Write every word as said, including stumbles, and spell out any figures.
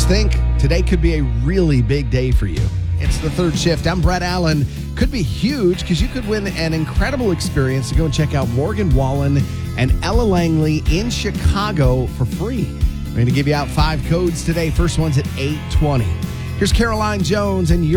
Just think, today could be a really big day for you. It's the third shift. I'm Brett Allen. Could be huge because you could win an incredible experience to go and check out Morgan Wallen and Ella Langley in Chicago for free. We're going to give you out five codes today. First one's at eight twenty. Here's Caroline Jones and your